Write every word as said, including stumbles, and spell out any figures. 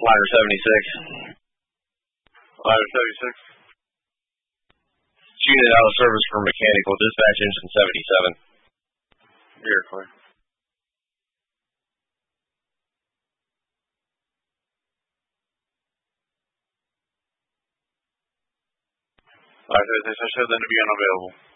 Ladder seventy-six. Ladder seventy-six. Unit out of service for mechanical. Dispatch engine seventy-seven. You're clear. Ladder seventy-six, I said then to be unavailable.